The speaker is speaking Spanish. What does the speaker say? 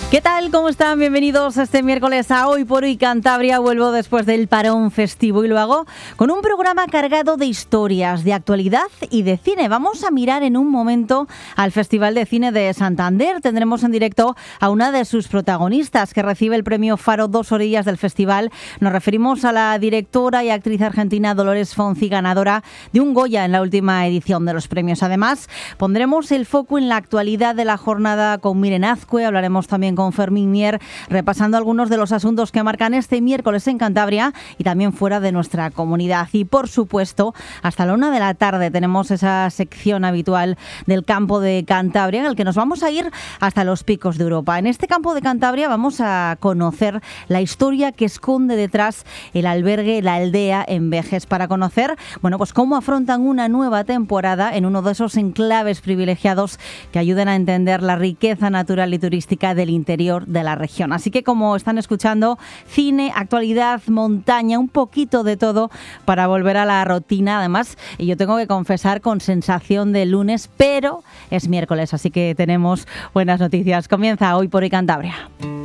¿Qué tal? ¿Cómo están? Bienvenidos este miércoles a Hoy por Hoy Cantabria. Vuelvo después del parón festivo y lo hago con un programa cargado de historias, de actualidad y de cine. Vamos a mirar en un momento al Festival de Cine de Santander. Tendremos en directo a una de sus protagonistas que recibe el premio Faro Dos Orillas del festival. Nos referimos a la directora y actriz argentina Dolores Fonzi, ganadora de un Goya en la última edición de los premios. Además, pondremos el foco en la actualidad de la jornada con Miren Azcue. Hablaremos también con Fermín Mier, repasando algunos de los asuntos que marcan este miércoles en Cantabria y también fuera de nuestra comunidad. Y por supuesto, hasta la 1 de la tarde tenemos esa sección habitual del campo de Cantabria, en el que nos vamos a ir hasta los picos de Europa. En este campo de Cantabria vamos a conocer la historia que esconde detrás el albergue La Aldea en Vejes, para conocer, pues cómo afrontan una nueva temporada en uno de esos enclaves privilegiados que ayudan a entender la riqueza natural y turística del interior de la región. Así que, como están escuchando, cine, actualidad, montaña, un poquito de todo para volver a la rutina. Además, yo tengo que confesar, con sensación de lunes, pero es miércoles, así que tenemos buenas noticias. Comienza Hoy por Hoy Cantabria.